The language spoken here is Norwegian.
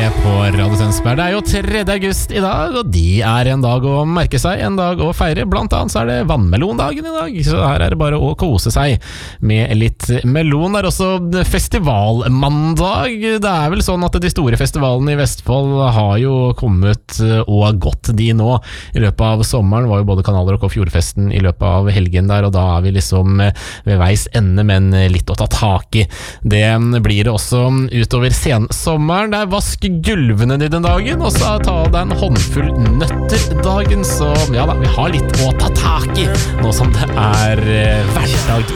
med på Radio Tønsberg. Det jo 3. august i dag, og de en dag å merke seg, en dag å feire. Blant annet så det vannmelondagen i dag, så her det bare å kose seg med litt melon. Det også festivalmandag. Det vel sånn at de store festivalene i Vestfold har jo kommet og gått de nå. I løpet av sommeren var jo både Kanalrock og Fjordfesten i løpet av helgen der, og da vi liksom ved veis ende, men litt å ta tak i. Det blir det også utover sensommeren. Det vask gulvene i den dagen, og så ta deg en håndfull nøtter dagen, så ja da, vi har litt å ta tak i nå som det hverdag